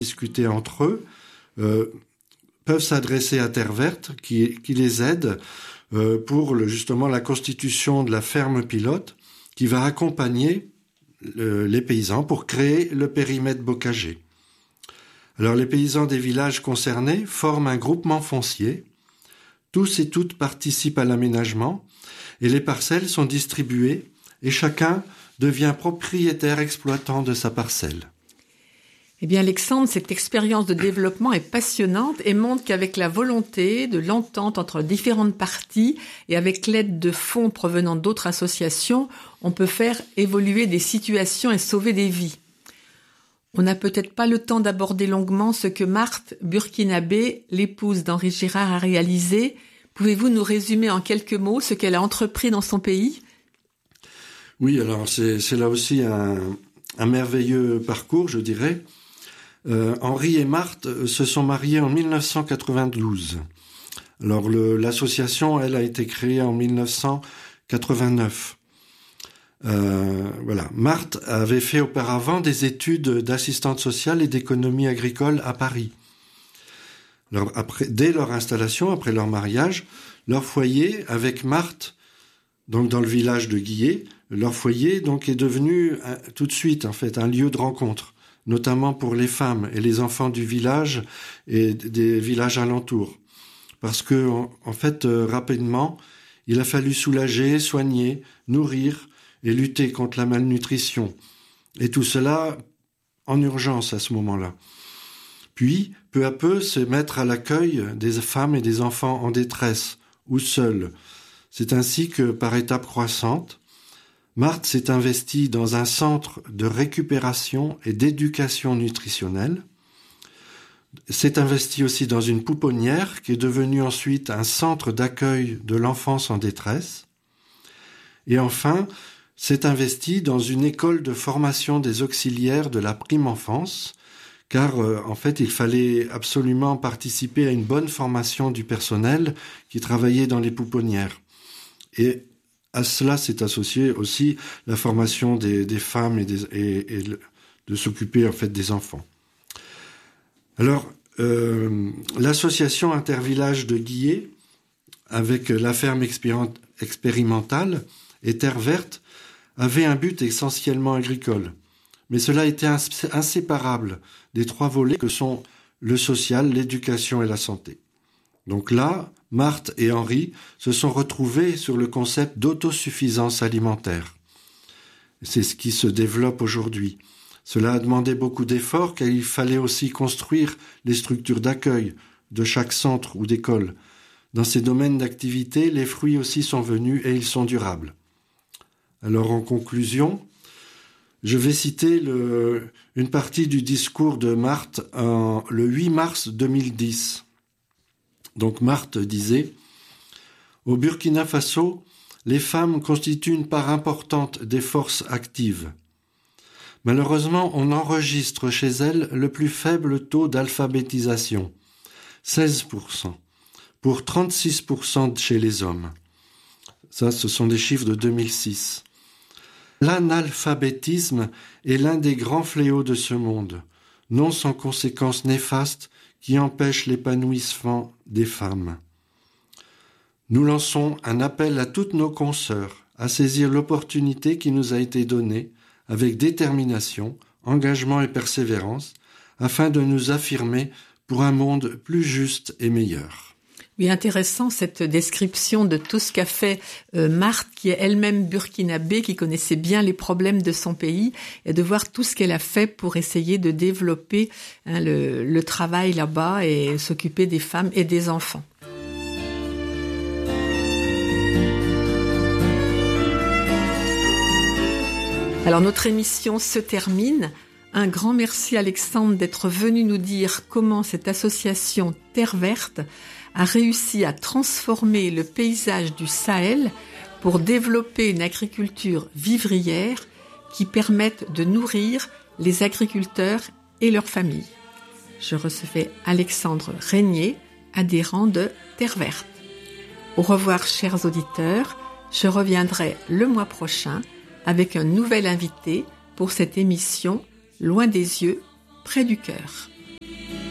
discuter entre eux, peuvent s'adresser à Terre Verte qui les aide pour justement la constitution de la ferme pilote qui va accompagner les paysans pour créer le périmètre bocager. Alors les paysans des villages concernés forment un groupement foncier. Tous et toutes participent à l'aménagement et les parcelles sont distribuées et chacun devient propriétaire exploitant de sa parcelle. Eh bien, Alexandre, cette expérience de développement est passionnante et montre qu'avec la volonté de l'entente entre différentes parties et avec l'aide de fonds provenant d'autres associations, on peut faire évoluer des situations et sauver des vies. On n'a peut-être pas le temps d'aborder longuement ce que Marthe Burkinabé, l'épouse d'Henri Girard, a réalisé. Pouvez-vous nous résumer en quelques mots ce qu'elle a entrepris dans son pays ? Oui, alors c'est là aussi un merveilleux parcours, je dirais. Henri et Marthe se sont mariés en 1992. Alors l'association, elle, a été créée en 1989. Voilà. Marthe avait fait auparavant des études d'assistante sociale et d'économie agricole à Paris. Alors, dès leur installation, après leur mariage, leur foyer avec Marthe, donc dans le village de Guillet, leur foyer donc est devenu tout de suite en fait un lieu de rencontre, notamment pour les femmes et les enfants du village et des villages alentours. Parce que en fait rapidement, il a fallu soulager, soigner, nourrir et lutter contre la malnutrition. Et tout cela en urgence à ce moment-là. Puis, peu à peu, se mettre à l'accueil des femmes et des enfants en détresse ou seuls. C'est ainsi que, par étapes croissantes, Marthe s'est investie dans un centre de récupération et d'éducation nutritionnelle, s'est investie aussi dans une pouponnière qui est devenue ensuite un centre d'accueil de l'enfance en détresse, et enfin s'est investie dans une école de formation des auxiliaires de la prime enfance, car en fait il fallait absolument participer à une bonne formation du personnel qui travaillait dans les pouponnières. Et à cela s'est associé aussi la formation des femmes et de s'occuper en fait des enfants. Alors, l'association Intervillage de Guillet, avec la ferme expérimentale et Terre Verte, avait un but essentiellement agricole. Mais cela était inséparable des trois volets que sont le social, l'éducation et la santé. Donc là, Marthe et Henri se sont retrouvés sur le concept d'autosuffisance alimentaire. C'est ce qui se développe aujourd'hui. Cela a demandé beaucoup d'efforts car il fallait aussi construire les structures d'accueil de chaque centre ou d'école. Dans ces domaines d'activité, les fruits aussi sont venus et ils sont durables. Alors en conclusion, je vais citer une partie du discours de Marthe le 8 mars 2010. Donc Marthe disait « Au Burkina Faso, les femmes constituent une part importante des forces actives. Malheureusement, on enregistre chez elles le plus faible taux d'alphabétisation, 16%, pour 36% chez les hommes. Ça, ce sont des chiffres de 2006. L'analphabétisme est l'un des grands fléaux de ce monde, non sans conséquences néfastes qui empêchent l'épanouissement des femmes. Nous lançons un appel à toutes nos consoeurs à saisir l'opportunité qui nous a été donnée avec détermination, engagement et persévérance, afin de nous affirmer pour un monde plus juste et meilleur. Oui, intéressant cette description de tout ce qu'a fait Marthe, qui est elle-même burkinabé, qui connaissait bien les problèmes de son pays, et de voir tout ce qu'elle a fait pour essayer de développer le travail là-bas et s'occuper des femmes et des enfants. Alors notre émission se termine. Un grand merci Alexandre d'être venu nous dire comment cette association Terre Verte a réussi à transformer le paysage du Sahel pour développer une agriculture vivrière qui permette de nourrir les agriculteurs et leurs familles. Je recevais Alexandre Régnier, adhérent de Terre Verte. Au revoir chers auditeurs, je reviendrai le mois prochain avec un nouvel invité pour cette émission Loin des yeux, près du cœur.